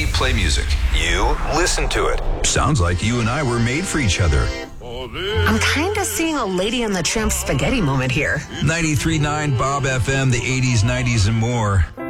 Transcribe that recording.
play music. You listen to it. Sounds like you and I were made for each other. I'm kind of seeing a Lady and the Tramp spaghetti moment here. 93.9 Bob FM, the 80s, 90s, and more.